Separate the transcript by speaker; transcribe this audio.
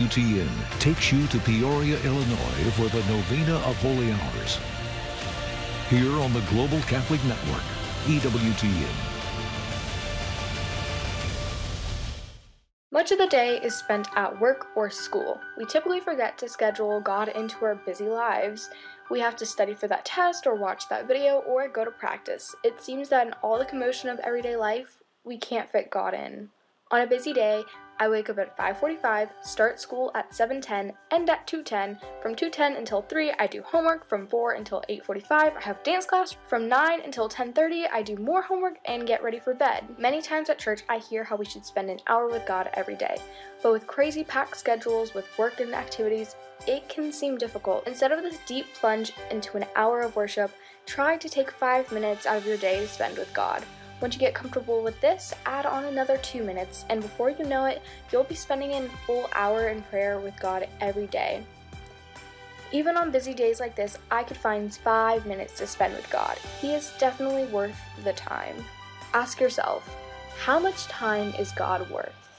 Speaker 1: EWTN takes you to Peoria, Illinois for the Novena of Holy Hours. Here on the Global Catholic Network, EWTN.
Speaker 2: Much of the day is spent at work or school. We typically forget to schedule God into our busy lives. We have to study for that test or watch that video or go to practice. It seems that in all the commotion of everyday life, we can't fit God in. On a busy day, I wake up at 5:45, start school at 7:10, end at 2:10. From 2:10 until 3, I do homework. From 4 until 8:45, I have dance class. From 9 until 10:30, I do more homework and get ready for bed. Many times at church, I hear how we should spend an hour with God every day. But with crazy packed schedules, with work and activities, it can seem difficult. Instead of this deep plunge into an hour of worship, try to take 5 minutes out of your day to spend with God. Once you get comfortable with this, add on another 2 minutes, and before you know it, you'll be spending a full hour in prayer with God every day. Even on busy days like this, I could find 5 minutes to spend with God. He is definitely worth the time. Ask yourself, how much time is God worth?